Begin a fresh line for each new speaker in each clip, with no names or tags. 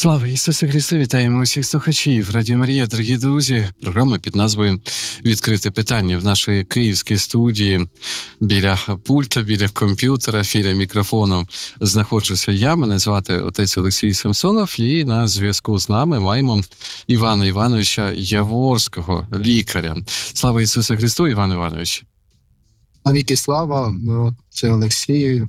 Слава Ісусу Христу! Вітаємо усіх слухачів. Радіо Марія, дорогі друзі. Програма під назвою «Відкрите питання» в нашій київській студії. Біля пульта, біля комп'ютера, біля мікрофону знаходжуся я. Мене звати отець Олексій Самсонов. І на зв'язку з нами маємо Івана Івановича Яворського, лікаря. Слава Ісусу Христу, Іван Іванович!
Навіки слава, це Олексій,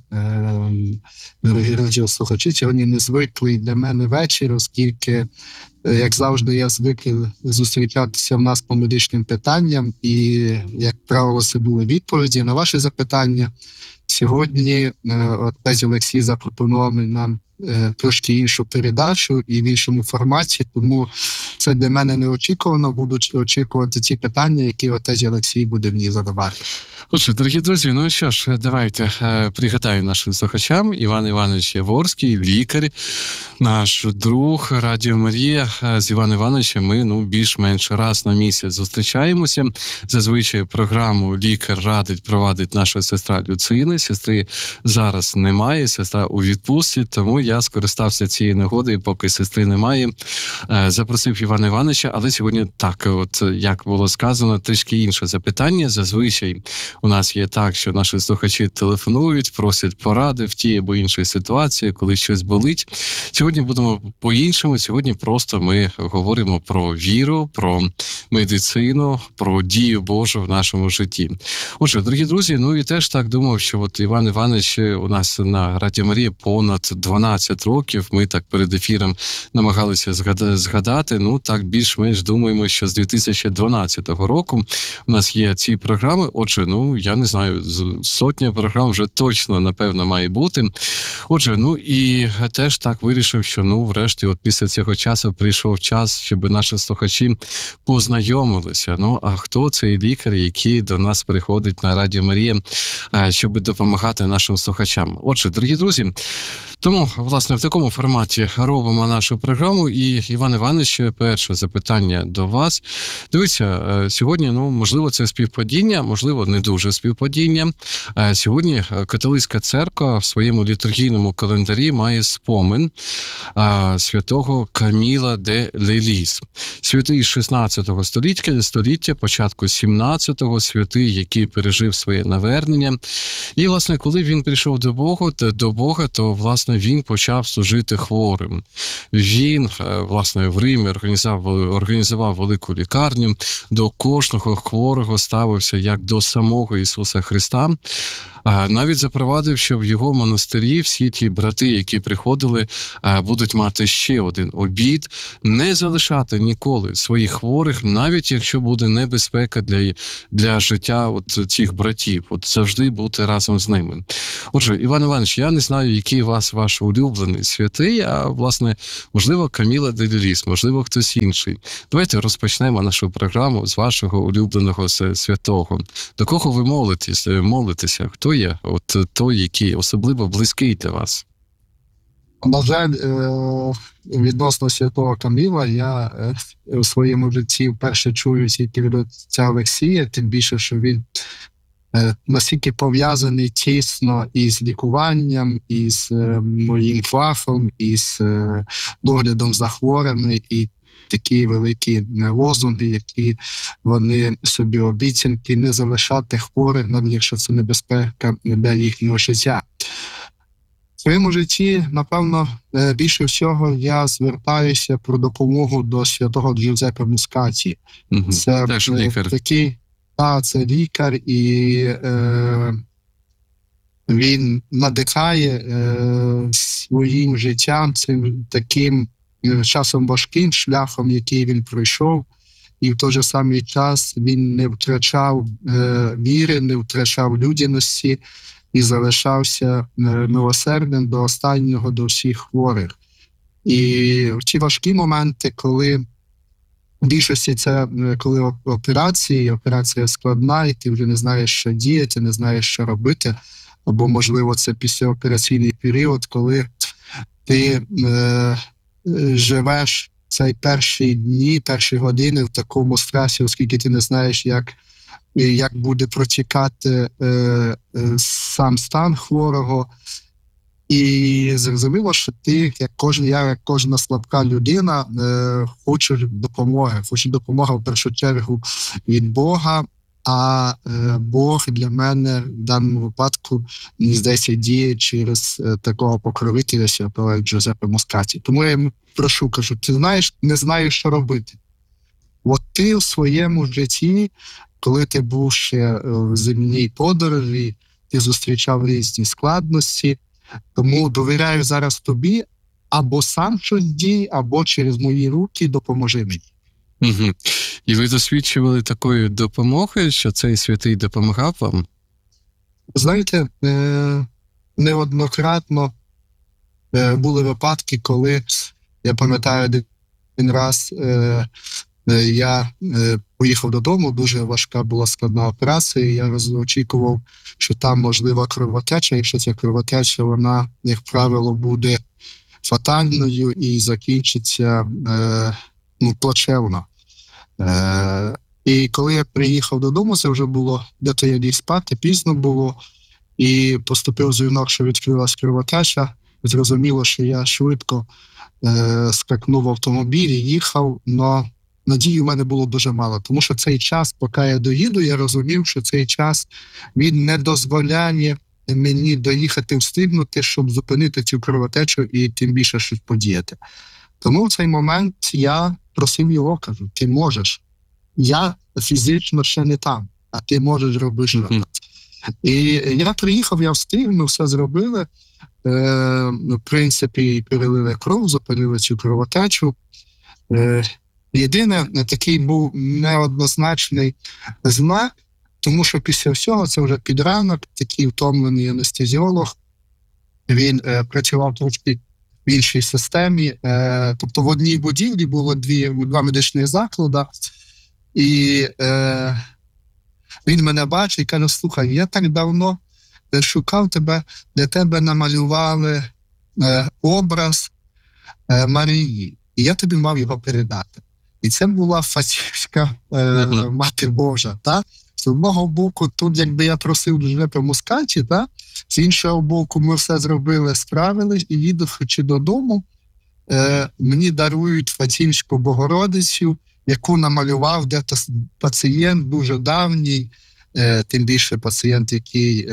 дорогі радіослухачі. Сьогодні незвиклий для мене вечір, оскільки, як завжди, я звикли зустрічатися в нас по медичним питанням, і, як правило, це були відповіді на ваші запитання. Сьогодні отець Олексій запропонував нам трошки іншу передачу і в іншому форматі, тому це для мене неочікувано, будуть очікувати ті питання, які отець Олексій буде мені задавати.
Отже, дорогі друзі, ну що ж, давайте пригадаю нашим слухачам. Іван Іванович Яворський, лікар, наш друг, Радіо Марія. З Іваном Івановичем ми більш-менш раз на місяць зустрічаємося. Зазвичай програму «Лікар радить» провадить наша сестра Люцина. Сестри зараз немає, сестра у відпустці, тому я скористався цією нагодою, поки сестри немає. Запросив Івана Івановича, але сьогодні так, от як було сказано, трішки інше запитання. Зазвичай у нас є так, що наші слухачі телефонують, просять поради в тій або іншій ситуації, коли щось болить. Сьогодні будемо по-іншому. Сьогодні просто ми говоримо про віру, про медицину, про дію Божу в нашому житті. Отже, дорогі друзі, і теж так думав, що от Іван Іванович у нас на Радіо Марія понад 12 років. Ми так перед ефіром намагалися згадати. Так більш-менш думаємо, що з 2012 року у нас є ці програми. Отже, я не знаю, сотня програм вже точно, напевно, має бути. Отже, і теж так вирішив, що, врешті, от після цього часу прийшов час, щоб наші слухачі познайомилися. А хто цей лікар, який до нас приходить на Радіо Марія, щоб допомагати нашим слухачам? Отже, дорогі друзі, тому, власне, в такому форматі робимо нашу програму. І, Іван Іванович, перше запитання до вас. Дивіться, сьогодні, можливо, це співпадіння, можливо, не дуже співпадіння. Сьогодні католицька церква в своєму літургійному календарі має спомин святого Каміла де Леліс. Святий 16 століття, початку 17-го, святий, який пережив своє навернення. І, власне, коли він прийшов до Бога, то, власне, він почав служити хворим. Він, власне, в Римі організував велику лікарню, до кожного хворого ставився як до самого Ісуса Христа. Навіть запровадив, що в його монастирі всі ті брати, які приходили, будуть мати ще один обід, не залишати ніколи своїх хворих, навіть якщо буде небезпека для життя цих братів, завжди бути разом з ними. Отже, Іван Іванович, я не знаю, який ваш улюблений святий, а, власне, можливо, Каміла де Леліс, можливо, хтось інший. Давайте розпочнемо нашу програму з вашого улюбленого святого. До кого ви молитеся? Хто є той, який особливо близький для вас?
На жаль, відносно святого Каміла я у своєму житті вперше чую тільки від отця Олексія, тим більше, що він настільки пов'язаний тісно із лікуванням, із моїм фахом, із доглядом за хворими, і такі великі лозунги, які вони собі обіцянки не залишати хворих, навіть якщо це небезпека для їхнього життя. В своєму житті, напевно, більше всього я звертаюся про допомогу до святого Джузеппе Мускаті. Це
теж лікар.
Це лікар, і він надихає своїм життям, цим таким часом важким шляхом, який він пройшов, і в той же самий час він не втрачав віри, не втрачав людяності і залишався милосердним до останнього, до всіх хворих. І в ті важкі моменти, коли в більшості це коли операція складна, і ти вже не знаєш, що діяти, не знаєш, що робити, або, можливо, це післяопераційний період, коли ти живеш цей перші дні, перші години в такому стресі, оскільки ти не знаєш, як буде протікати сам стан хворого. І зрозуміло, що ти, як кожна слабка людина, хочеш допомоги в першу чергу від Бога. А Бог для мене в даному випадку, мені здається, діє через такого покровителя святого, як Джузеппе Москаті. Тому я йому кажу, ти знаєш, не знаєш, що робити. От ти в своєму житті, коли ти був ще в земній подорожі, ти зустрічав різні складності, тому довіряю зараз тобі, або сам щось дій, або через мої руки допоможи мені.
Угу. І ви досвідчували такої допомоги, що цей святий допомагав вам?
Знаєте, неоднократно були випадки, коли, я пам'ятаю, один раз я поїхав додому, дуже важка була складна операція, і я очікував, що там можлива кровотеча, якщо ця кровотеча, вона, як правило, буде фатальною і закінчиться плачевно. І коли я приїхав додому, це вже було, де-то я ліг спати, пізно було, і поступив дзвінок, що відкрилась кровотеча. Зрозуміло, що я швидко скакнув в автомобіль і їхав, але надії в мене було дуже мало, тому що цей час, поки я доїду, я розумів, що цей час він не дозволяє мені доїхати, встигнути, щоб зупинити цю кровотечу і тим більше щось подіяти. Тому в цей момент я просив його, кажу, ти можеш. Я фізично ще не там, а ти можеш робити щось. І я приїхав, я встиг, ми все зробили. В принципі, перелили кров, зупинили цю кровотечу. Єдине, такий був неоднозначний знак, тому що після всього, це вже під ранок, такий втомлений анестезіолог, він працював трошки в іншій системі. Тобто в одній будівлі було два медичні заклади, і він мене бачить і каже, слухай, я так давно шукав тебе, для тебе намалювали образ Марії, і я тобі мав його передати. І це була Фатівська Мати Божа. Та? З одного боку, тут якби я просив Джузеппе Москаті, та? З іншого боку, ми все зробили, справились, і їдучи додому, мені дарують Фатівську Богородицю, яку намалював десь пацієнт дуже давній, тим більше пацієнт, який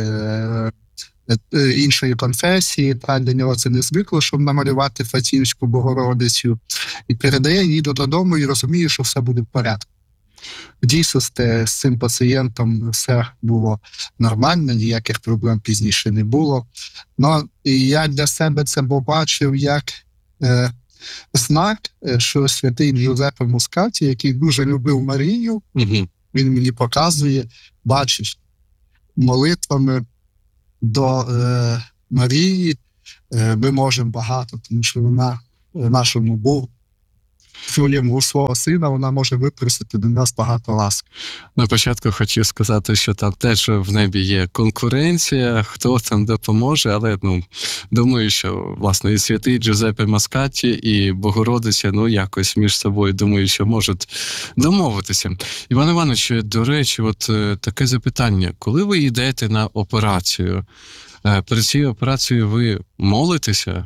іншої конфесії, та для нього це не звикло, щоб намалювати Фатівську Богородицю, і передає, їду додому і розумію, що все буде в порядку. Дійсно, з цим пацієнтом все було нормально, ніяких проблем пізніше не було. Ну, і я для себе це побачив як знак, що святий Джузеппе Москаті, який дуже любив Марію, він мені показує, бачиш, молитвами до Марії ми можемо багато, тому що вона нашому Богу, у свого сина, вона може випросити до нас багато ласк.
На початку хочу сказати, що там теж в небі є конкуренція, хто там допоможе, але думаю, що власне і святий Джузеппе Москаті, і Богородиця, якось між собою, думаю, що можуть домовитися. Іван Іванович, до речі, от таке запитання. Коли ви йдете на операцію, перед цією операцією ви молитеся?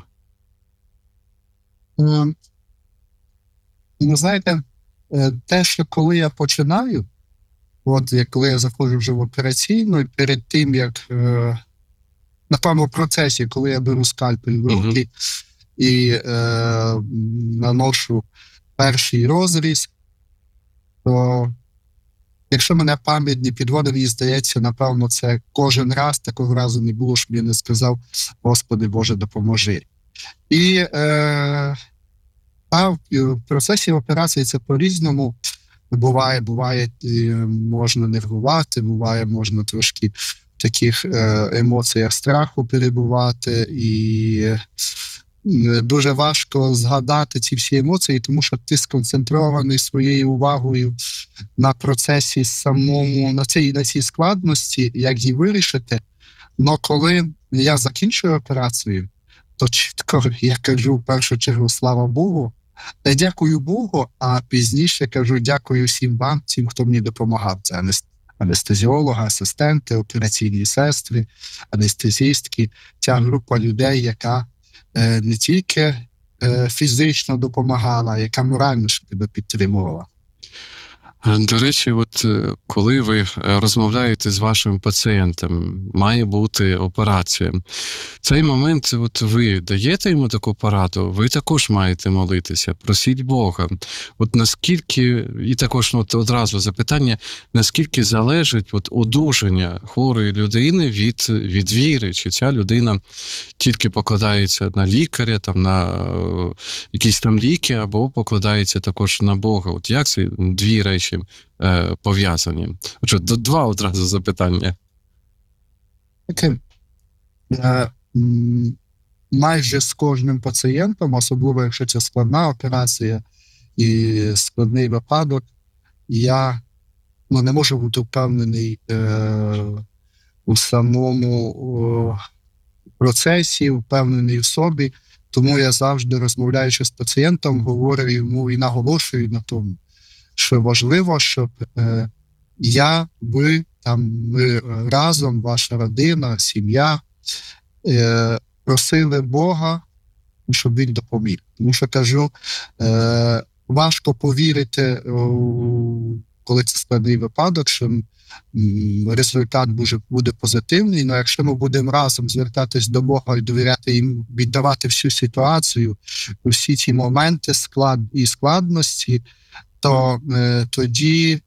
Ну, знаєте, те, що коли я починаю, коли я заходжу вже в операційну, і перед тим, як, напевно, в процесі, коли я беру скальпель в руки і наношу перший розріз, то якщо мене пам'ять не підводить, мені здається, напевно, це кожен раз, такого разу не було, щоб я не сказав, Господи Боже, допоможи. І в процесі операції це по-різному. Буває, можна нервувати, буває, можна трошки в таких емоціях страху перебувати. І дуже важко згадати ці всі емоції, тому що ти сконцентрований своєю увагою на процесі самому, на цій складності, як її вирішити. Но коли я закінчую операцію, то чітко я кажу в першу чергу слава Богу, дякую Богу, а пізніше кажу дякую всім вам, всім, хто мені допомагав це анестезіолога, асистенти, операційні сестри, анестезістки. Ця група людей, яка не тільки фізично допомагала, яка морально ж тебе підтримувала.
До речі, коли ви розмовляєте з вашим пацієнтом, має бути операція. Цей момент, ви даєте йому таку пораду, ви також маєте молитися, просіть Бога. Наскільки, і також одразу запитання, наскільки залежить одужання хворої людини від віри, чи ця людина тільки покладається на лікаря, на якісь там ліки, або покладається також на Бога. Як ці дві речі пов'язані? Два одразу запитання.
Таке, майже з кожним пацієнтом, особливо якщо це складна операція і складний випадок, я не можу бути впевнений у самому процесі, впевнений в собі, тому я завжди, розмовляючи з пацієнтом, говорю йому і наголошую на тому, що важливо, щоб ви разом, ваша родина, сім'я, просили Бога, щоб він допоміг. Тому що, кажу, важко повірити, коли це складний випадок, що результат буде позитивний, але якщо ми будемо разом звертатись до Бога і довіряти їм, віддавати всю ситуацію, всі ці моменти і складності, то тоді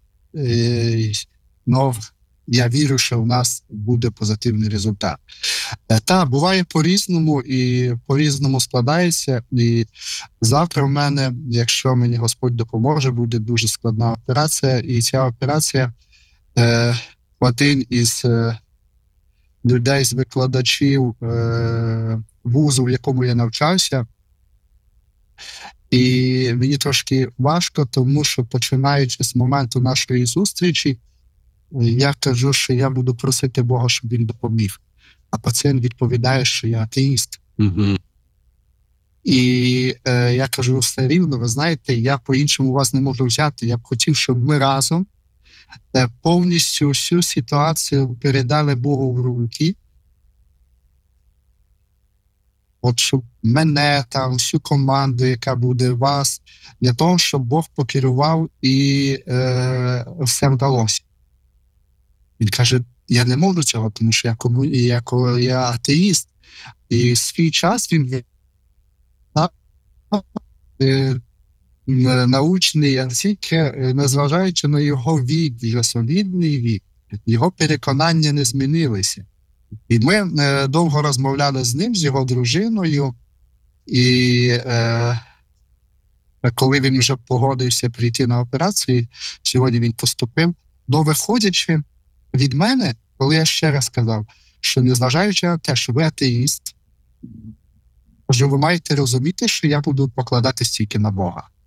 я вірю, що в нас буде позитивний результат. Буває по-різному і по-різному складається. І завтра в мене, якщо мені Господь допоможе, буде дуже складна операція. І ця операція один із людей, з викладачів вузу, в якому я навчався. І мені трошки важко, тому що, починаючи з моменту нашої зустрічі, я кажу, що я буду просити Бога, щоб він допоміг. А пацієнт відповідає, що я атеїст.
Угу.
І я кажу, все рівно, ви знаєте, я по-іншому вас не можу взяти. Я б хотів, щоб ми разом повністю всю ситуацію передали Богу в руки. Щоб мене, всю команду, яка буде у вас, для того, щоб Бог покерував і все вдалося. Він каже, я не можу цього, тому що я атеїст. І в свій час він научний, тільки незважаючи на його вік, його солідний вік, його переконання не змінилися. І ми довго розмовляли з ним, з його дружиною, і коли він вже погодився прийти на операцію, сьогодні він поступив, виходячи від мене, коли я ще раз сказав, що незважаючи на те, що ви атеїст, ви маєте розуміти, що я буду покладатись тільки на Бога.